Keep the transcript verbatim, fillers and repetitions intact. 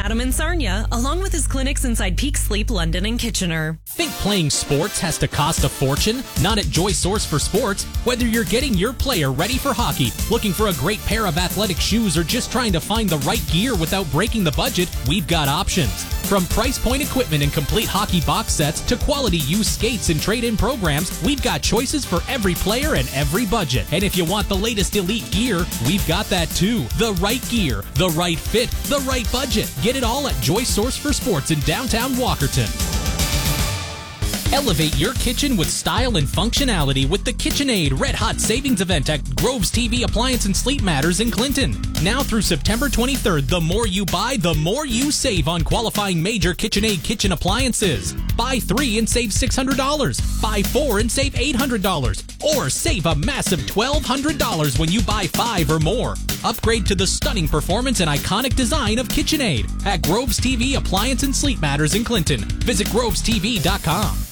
Chatham and Sarnia, along with his clinics inside Peak Sleep, London and Kitchener. Think playing sports has to cost a fortune? Not at Joy Source for Sports. Whether you're getting your player ready for hockey, looking for a great pair of athletic shoes, or just trying to find the right gear without breaking the budget, we've got options. From price point equipment and complete hockey box sets to quality used skates and trade-in programs, we've got choices for every player and every budget. And if you want the latest elite gear, we've got that too. The right gear, the right fit, the right budget. Get it all at Joy Source for Sports in downtown Walkerton. Elevate your kitchen with style and functionality with the KitchenAid Red Hot Savings Event at Groves T V Appliance and Sleep Matters in Clinton. Now through September twenty-third, the more you buy, the more you save on qualifying major KitchenAid kitchen appliances. Buy three and save six hundred dollars. Buy four and save eight hundred dollars. Or save a massive twelve hundred dollars when you buy five or more. Upgrade to the stunning performance and iconic design of KitchenAid at Groves T V Appliance and Sleep Matters in Clinton. Visit groves t v dot com.